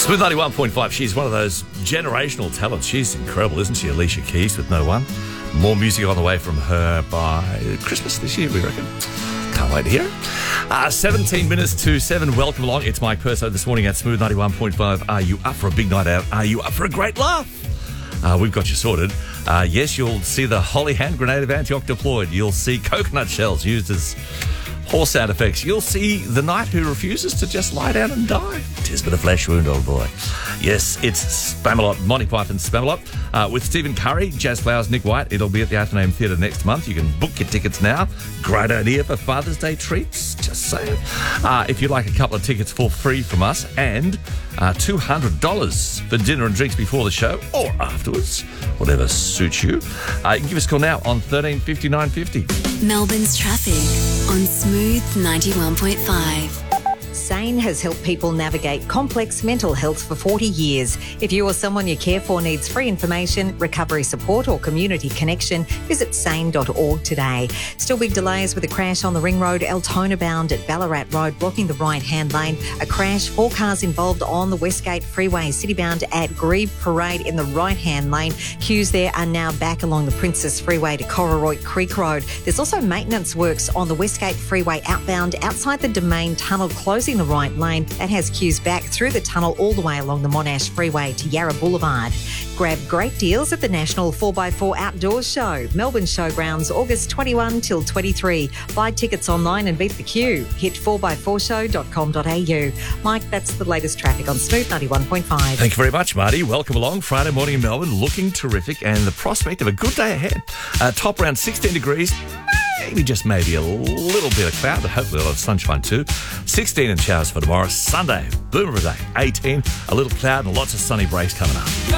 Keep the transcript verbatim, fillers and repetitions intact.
Smooth ninety-one point five. She's one of those generational talents. She's incredible, isn't she? Alicia Keys with No One. More music on the way from her by Christmas this year, we reckon. Can't wait to hear it. Uh, seventeen minutes to seven. Welcome along. It's Mike Perso this morning at Smooth ninety-one point five. Are you up for a big night out? Are you up for a great laugh? Uh, we've got you sorted. Uh, yes, you'll see the Holly hand grenade of Antioch deployed. You'll see coconut shells used as horse sound effects. You'll see the knight who refuses to just lie down and die. Tis but a flesh wound, old boy. Yes, it's Spamalot, Monty Python Spamalot, uh, with Stephen Curry, Jazz Flowers, Nick White. It'll be at the Athenaeum Theatre next month. You can book your tickets now. Great idea for Father's Day treats, just saying. Uh, if you'd like a couple of tickets for free from us and uh, two hundred dollars for dinner and drinks before the show or afterwards, whatever suits you, uh, you can give us a call now on thirteen fifty, nine fifty. Melbourne's traffic on Smooth ninety-one point five. SANE has helped people navigate complex mental health for forty years. If you or someone you care for needs free information, recovery support or community connection, visit sane dot org today. Still big delays with a crash on the Ring Road, Altona bound at Ballarat Road, blocking the right-hand lane. A crash, four cars involved on the Westgate Freeway, city-bound at Grebe Parade in the right-hand lane. Queues there are now back along the Princess Freeway to Cororoy Creek Road. There's also maintenance works on the Westgate Freeway outbound outside the Domain Tunnel, closing the right lane. That has queues back through the tunnel all the way along the Monash Freeway to Yarra Boulevard. Grab great deals at the National four by four Outdoors Show, Melbourne Showgrounds, August twenty-first till twenty-third. Buy tickets online and beat the queue. Hit four by four show dot com dot a u. Mike, that's the latest traffic on Smooth ninety-one point five. Thank you very much, Marty. Welcome along. Friday morning in Melbourne, looking terrific and the prospect of a good day ahead. Uh, top around sixteen degrees. Maybe, just maybe a little bit of cloud, but hopefully a lot of sunshine too. sixteen and showers for tomorrow. Sunday, boomer of a day. eighteen, a little cloud and lots of sunny breaks coming up.